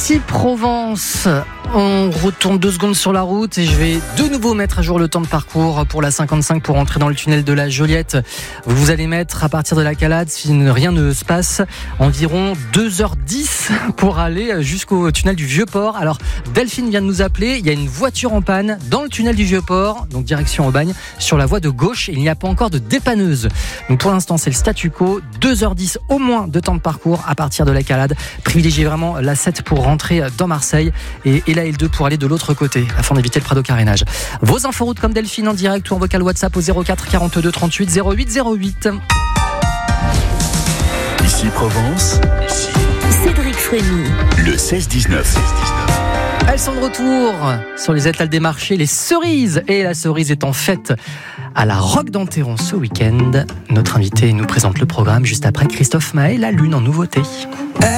Ici Provence, on retourne 2 secondes sur la route et je vais de nouveau mettre à jour le temps de parcours pour la 55 pour entrer dans le tunnel de la Joliette. Vous allez mettre à partir de la Calade, si rien ne se passe, environ 2h10 pour aller jusqu'au tunnel du Vieux-Port. Alors Delphine vient de nous appeler, il y a une voiture en panne dans le tunnel du Vieux-Port, donc direction Aubagne, sur la voie de gauche. Il n'y a pas encore de dépanneuse. Donc pour l'instant c'est le statu quo, 2h10 au moins de temps de parcours à partir de la Calade. Privilégiez vraiment la 7 pour rentrer dans Marseille et la L2 pour aller de l'autre côté afin d'éviter le Prado-Carénage. Vos inforoutes comme Delphine en direct ou en vocal WhatsApp au 04 42 38 08 08. Ici Provence, Cédric Frémy, le 16-19. Elles sont de retour sur les étals des marchés, les cerises. Et la cerise est en fête à la Roque d'Enterron ce week-end. Notre invité nous présente le programme juste après Christophe Maé, la lune en nouveauté.